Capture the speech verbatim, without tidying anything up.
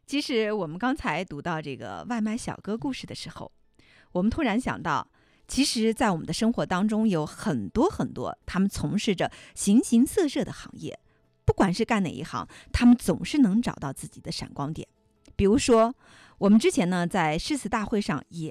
其实我们刚才读到这个外卖小哥故事的时候，我们突然想到，其实在我们的生活当中有很多很多他们从事着形形色色的行业，不管是干哪一行，他们总是能找到自己的闪光点。比如说我们之前呢在诗词大会上也